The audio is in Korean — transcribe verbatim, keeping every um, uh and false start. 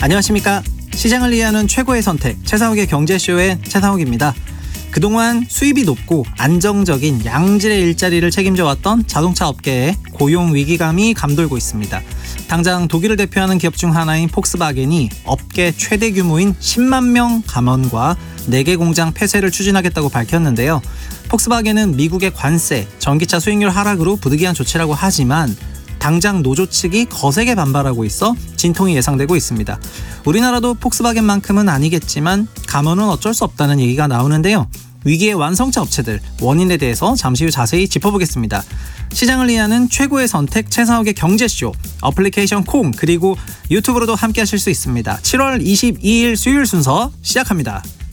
안녕하십니까. 시장을 이해하는 최고의 선택, 최상욱의 경제쇼의 최상욱입니다. 그동안 수입이 높고 안정적인 양질의 일자리를 책임져왔던 자동차 업계에 고용 위기감이 감돌고 있습니다. 당장 독일을 대표하는 기업 중 하나인 폭스바겐이 업계 최대 규모인 십만 명 감원과 네 개 공장 폐쇄를 추진하겠다고 밝혔는데요. 폭스바겐은 미국의 관세, 전기차 수익률 하락으로 부득이한 조치라고 하지만 당장 노조 측이 거세게 반발하고 있어 진통이 예상되고 있습니다. 우리나라도 폭스바겐만큼은 아니겠지만 감원은 어쩔 수 없다는 얘기가 나오는데요. 위기의 완성차 업체들, 원인에 대해서 잠시 후 자세히 짚어보겠습니다. 시장을 이해하는 최고의 선택, 최상욱의 경제쇼, 어플리케이션 콩, 그리고 유튜브로도 함께 하실 수 있습니다. 칠월 이십이일 수요일 순서 시작합니다.